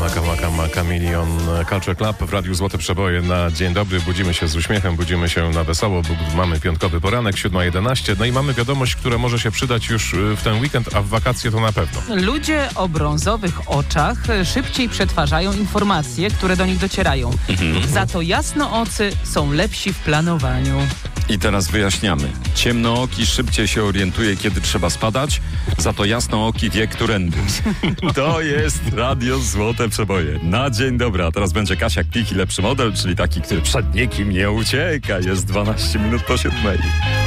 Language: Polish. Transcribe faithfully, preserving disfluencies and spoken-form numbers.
Maka Maka Milion Culture Club w Radiu Złote Przeboje na dzień dobry. Budzimy się z uśmiechem, budzimy się na wesoło, bo mamy piątkowy poranek, siódma jedenaście. No i mamy wiadomość, która może się przydać już w ten weekend, a w wakacje to na pewno. Ludzie o brązowych oczach szybciej przetwarzają informacje, które do nich docierają. Za to jasnoocy są lepsi w planowaniu. I teraz wyjaśniamy. Ciemnooki szybciej się orientuje, kiedy trzeba spadać, za to jasnooki wie, którędy. To jest Radio Złote Przeboje. Na dzień dobry. A teraz będzie Kasia Kpik i lepszy model, czyli taki, który przed nikim nie ucieka. Jest dwanaście minut po siódmej.